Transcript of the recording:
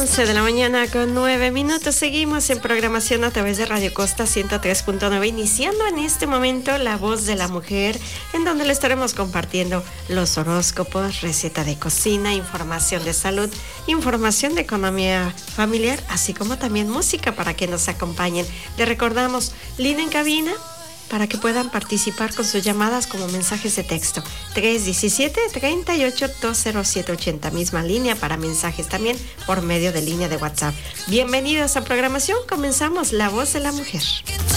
11 de la mañana con 9 minutos. Seguimos en programación a través de Radio Costa 103.9, iniciando en este momento La Voz de la Mujer, en donde le estaremos compartiendo los horóscopos, receta de cocina, información de salud, información de economía familiar, así como también música para que nos acompañen. Le recordamos, línea en cabina, para que puedan participar con sus llamadas como mensajes de texto. 317-38-20780. Misma línea para mensajes también por medio de línea de WhatsApp. Bienvenidos a programación. Comenzamos La Voz de la Mujer.